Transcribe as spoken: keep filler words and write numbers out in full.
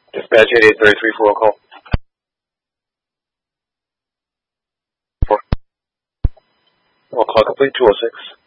Dispatch eighty-eight thirty-three for roll call. Roll call complete, two oh six.